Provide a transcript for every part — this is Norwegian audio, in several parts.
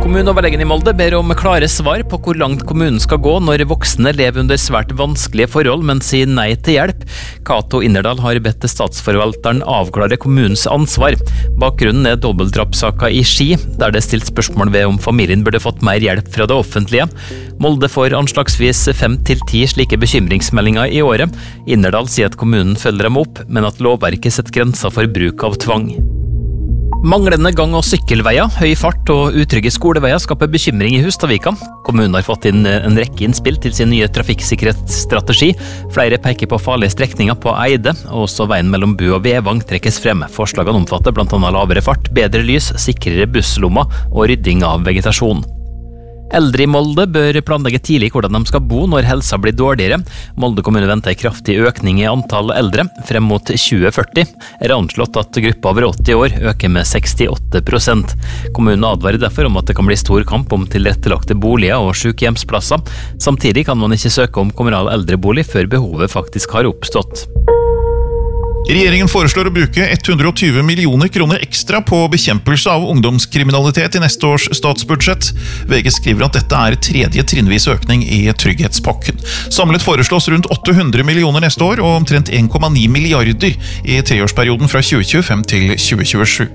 Kommuneoverlegen I Molde ber om klare svar på hvor langt kommunen skal gå når voksne lever under svært vanskelige forhold, men sier nei til hjelp. Cato Innerdal har bedt statsforvalteren avklare kommunens ansvar. Bakgrunnen dobbeltdrapssaker I Ski, der det stilt spørsmål ved om familien burde fått mer hjelp fra det offentlige. Molde får anslagsvis 5-10 slike bekymringsmeldinger I året. Innerdal sier at kommunen følger dem opp, men at lovverket setter grenser for bruk av tvang. Manglende gang- og sykkelveier, høy fart og utrygge skoleveier skaper bekymring I Hustadvika. Kommunen har fått inn en rekke innspill til sin nye trafikksikkerhetsstrategi. Flere peker på farlige strekninger på Eide, og også veien mellom Bu og Vevang trekkes frem. Forslagene omfatter blant annet lavere fart, bedre lys, sikrere busslommer og rydding av vegetasjon. Eldre I Molde bør planlegge tidlig hvordan de skal bo når helsa blir dårligere. Molde kommune venter en kraftig økning I antall eldre. Frem mot 2040 det anslått at gruppa over 80 år øker med 68%. Kommunen advarer derfor om at det kan bli stor kamp om tilrettelagte boliger og sykehjemsplasser. Samtidig kan man ikke søke om kommunal eldrebolig før behovet faktisk har oppstått. Regjeringen foreslår å bruke 120 millioner kroner ekstra på bekjempelse av ungdomskriminalitet I neste års statsbudsjett. VG skriver at dette tredje trinnvis økning I trygghetspakken. Samlet foreslås rundt 800 millioner neste år og omtrent 1,9 milliarder I treårsperioden fra 2025 til 2027.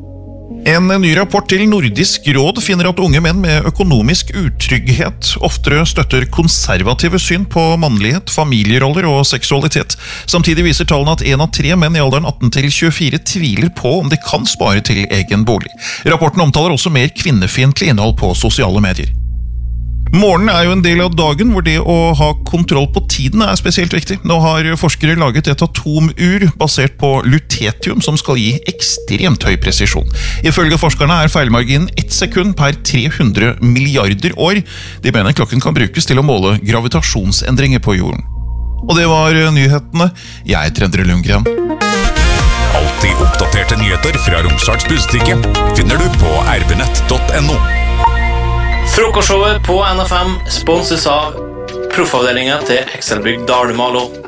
En ny rapport til Nordisk råd finner at unge menn med økonomisk utrygghet oftere støtter konservative syn på mannlighet, familieroller og seksualitet. Samtidig viser tallene at 1 av 3 menn I alderen 18 til 24 tviler på om de kan spare til egen bolig. Rapporten omtaler også mer kvinnefiendtlig innhold på sosiale medier. Morgenen jo en del av dagen hvor det å ha kontroll på tiden spesielt viktig. Nå har forskere laget et atomur basert på lutetium som skal gi ekstremt høy presisjon. Ifølge forskerne feilmarginen 1 sekund per 300 milliarder år. De mener klokken kan brukes til å måle gravitasjonsendringer på jorden. Og det var nyhetene. Jeg Endre Lundgren. Alltid oppdaterte nyheter fra Romsdals Budstikke finner du på rbnett.no. Frokostshowet på NFM sponses av proffavdelingen til Excelbygg Dalmalo.